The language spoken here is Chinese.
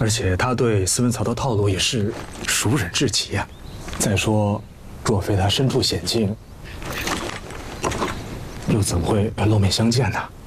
而且他对斯文曹的套路也是熟稔至极呀。再说，若非他身处险境，又怎会露面相见呢？